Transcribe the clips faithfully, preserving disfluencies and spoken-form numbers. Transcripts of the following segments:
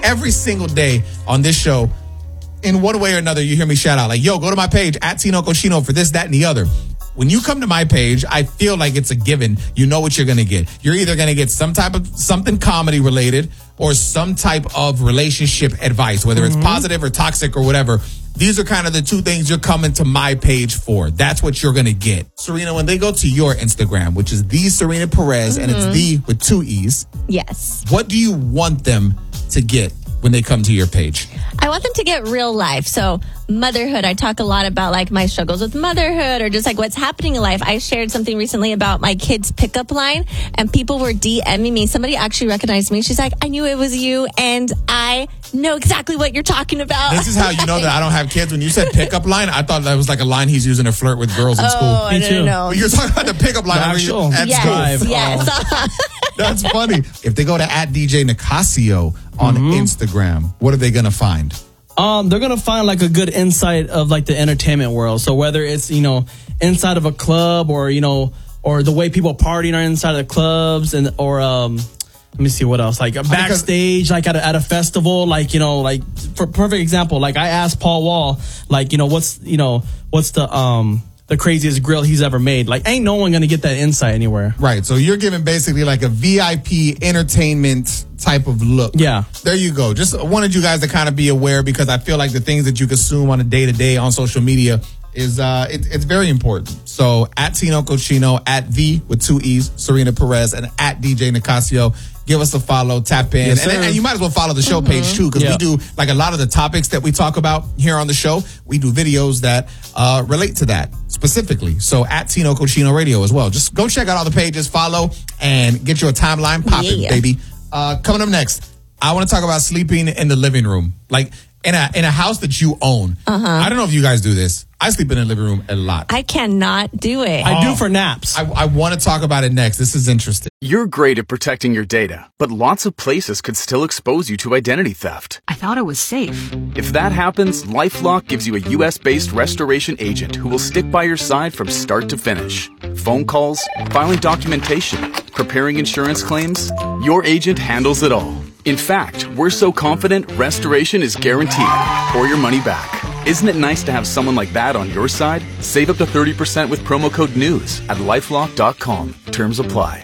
every single day on this show, in one way or another, you hear me shout out like, yo, go to my page at Tino Cochino for this, that, and the other. When you come to my page, I feel like it's a given. You know what you're going to get. You're either going to get some type of something comedy related or some type of relationship advice, whether mm-hmm. it's positive or toxic or whatever. These are kind of the two things you're coming to my page for. That's what you're going to get. Serena, when they go to your Instagram, which is the Serena Perez, mm-hmm. and it's the with two E's. Yes. What do you want them to get when they come to your page? I want them to get real life. So motherhood. I talk a lot about like my struggles with motherhood or just like what's happening in life. I shared something recently about my kids' pickup line and people were DMing me. Somebody actually recognized me. She's like, I knew it was you and I know exactly what you're talking about. This is how you know that I don't have kids. When you said pickup line, I thought that was like a line he's using to flirt with girls in oh, school. Me too. No. You're talking about the pickup line at yes, school. Yes. Oh. That's funny. If they go to at D J Nicasio on mm-hmm. Instagram, what are they going to find? Um, they're going to find like a good insight of like the entertainment world. So whether it's, you know, inside of a club or, you know, or the way people partying are inside of the clubs and, or, um, let me see what else, like a backstage, like at a, at a festival, like, you know, like for perfect example, like I asked Paul Wall, like, you know, what's, you know, what's the, um, the craziest grill he's ever made. Like, ain't no one going to get that insight anywhere. Right. So you're giving basically like a V I P entertainment type of look. Yeah. There you go. Just wanted you guys to kind of be aware because I feel like the things that you consume on a day-to-day on social media is uh, it, it's very important. So at Tino Cochino, at the with two E's, Serena Perez, and at D J Nicasio. Give us a follow, tap in. Yes, and, and you might as well follow the show mm-hmm. page too, because yeah. we do like a lot of the topics that we talk about here on the show. We do videos that uh, relate to that specifically. So at Tino Cochino Radio as well. Just go check out all the pages, follow, and get your timeline popping, yeah. baby. Uh, coming up next, I want to talk about sleeping in the living room. Like in a in a house that you own. Uh-huh. I don't know if you guys do this. I sleep in the living room a lot. I cannot do it. I oh, do for naps. I, I want to talk about it next. This is interesting. You're great at protecting your data, but lots of places could still expose you to identity theft. I thought it was safe. If that happens, LifeLock gives you a U S-based restoration agent who will stick by your side from start to finish. Phone calls, filing documentation, preparing insurance claims, your agent handles it all. In fact, we're so confident restoration is guaranteed or your money back. Isn't it nice to have someone like that on your side? Save up to thirty percent with promo code NEWS at lifelock dot com. Terms apply.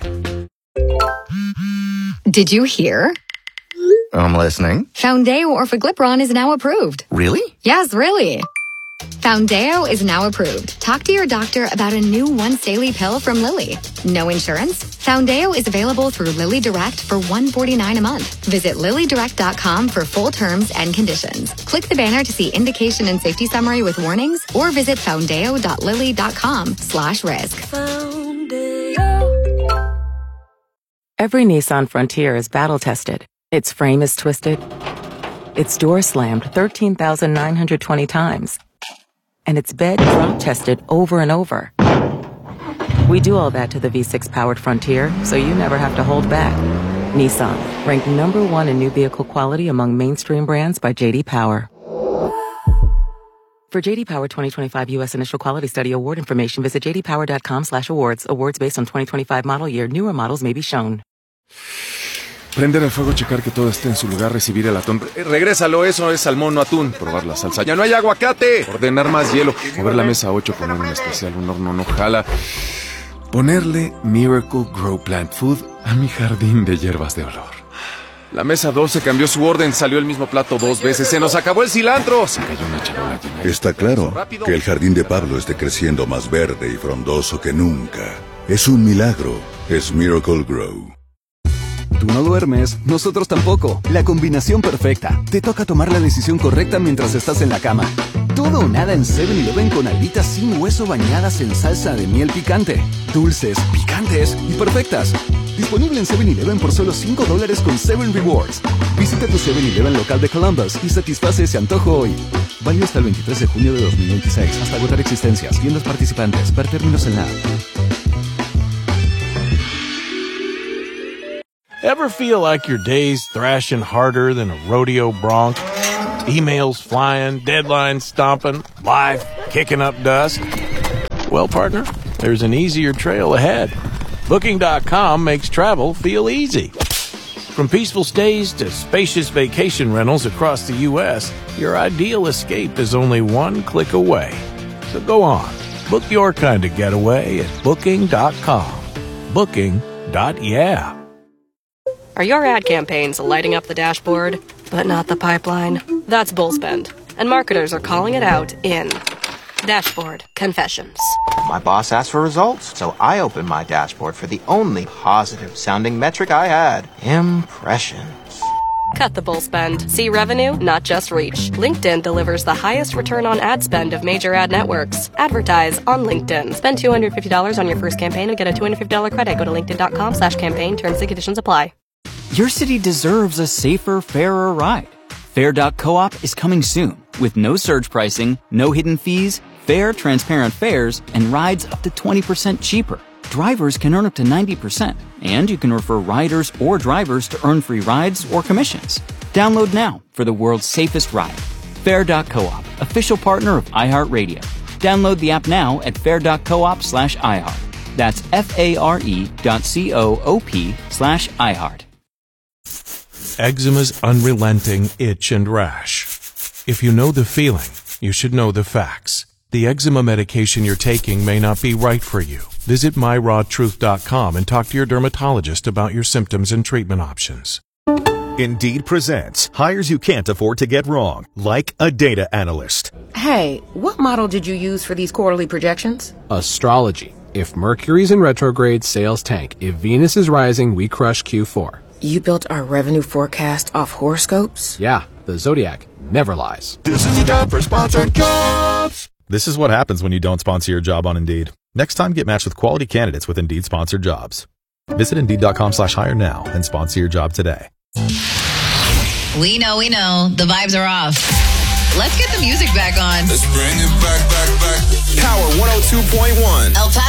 Did you hear? I'm listening. Foundeo Orforglipron is now approved. Really? Yes, really. Foundeo is now approved. Talk to your doctor about a new once-daily pill from Lilly. No insurance? Foundeo is available through Lilly Direct for one hundred forty-nine dollars a month. Visit lilly direct dot com for full terms and conditions. Click the banner to see indication and safety summary with warnings or visit foundeo dot lilly dot com slash risk. Every Nissan Frontier is battle-tested. Its frame is twisted. Its door slammed thirteen thousand nine hundred twenty times. And its bed drop-tested over and over. We do all that to the V six powered Frontier, so you never have to hold back. Nissan, ranked number one in new vehicle quality among mainstream brands by J D Power. For J D Power twenty twenty-five U S Initial Quality Study Award information, visit j d power dot com slash awards. Awards based on twenty twenty-five model year. Newer models may be shown. Prender el fuego, checar que todo esté en su lugar, recibir el atún. Eh, regrésalo, eso es salmón, no atún. Probar la salsa. ¡Ya no hay aguacate! Ordenar más hielo. Mover la mesa ocho, poner un especial, un horno no jala. Ponerle Miracle Grow Plant Food a mi jardín de hierbas de olor. La mesa doce cambió su orden, salió el mismo plato dos veces. ¡Se nos acabó el cilantro! Se cayó una charola llena. Está claro que el jardín de Pablo esté creciendo más verde y frondoso que nunca. Es un milagro. Es Miracle Grow. Tú no duermes, nosotros tampoco. La combinación perfecta. Te toca tomar la decisión correcta mientras estás en la cama. Todo o nada en seven eleven con alitas sin hueso bañadas en salsa de miel picante. Dulces, picantes y perfectas. Disponible en seven eleven por solo cinco dólares con seven Rewards. Visita tu seven eleven local de Columbus y satisface ese antojo hoy. Válido hasta el veintitrés de junio de dos mil veintiséis. Hasta agotar existencias. Tiendas participantes. Ver términos en la app. Ever feel like your day's thrashing harder than a rodeo bronc? Emails flying, deadlines stomping, life kicking up dust? Well, partner, there's an easier trail ahead. Booking dot com makes travel feel easy. From peaceful stays to spacious vacation rentals across the U S, your ideal escape is only one click away. So go on, book your kind of getaway at booking dot com. Booking dot yeah. Are your ad campaigns lighting up the dashboard, but not the pipeline? That's Bullspend, and marketers are calling it out in Dashboard Confessions. My boss asked for results, so I opened my dashboard for the only positive-sounding metric I had, impressions. Cut the bull spend. See revenue, not just reach. LinkedIn delivers the highest return on ad spend of major ad networks. Advertise on LinkedIn. Spend two hundred fifty dollars on your first campaign and get a two hundred fifty dollars credit. Go to linkedin.com slash campaign. Terms and conditions apply. Your city deserves a safer, fairer ride. Fair dot coop is coming soon with no surge pricing, no hidden fees, fair, transparent fares, and rides up to twenty percent cheaper. Drivers can earn up to ninety percent, and you can refer riders or drivers to earn free rides or commissions. Download now for the world's safest ride. Fair dot coop, official partner of iHeartRadio. Download the app now at fair dot coop slash iHeart. That's F-A-R-E dot C-O-O-P slash iHeart. Eczema's unrelenting itch and rash. If you know the feeling, you should know the facts. The eczema medication you're taking may not be right for you. Visit my raw truth dot com and talk to your dermatologist about your symptoms and treatment options. Indeed presents hires you can't afford to get wrong, like a data analyst. Hey, what model did you use for these quarterly projections? Astrology. If Mercury's in retrograde, sales tank. If Venus is rising, we crush Q four. You built our revenue forecast off horoscopes? Yeah, the Zodiac never lies. This is the job for sponsored jobs. This is what happens when you don't sponsor your job on Indeed. Next time, get matched with quality candidates with Indeed sponsored jobs. Visit Indeed.com slash hire now and sponsor your job today. We know, we know. The vibes are off. Let's get the music back on. Let's bring it back, back, back. Power one oh two point one. El Paso.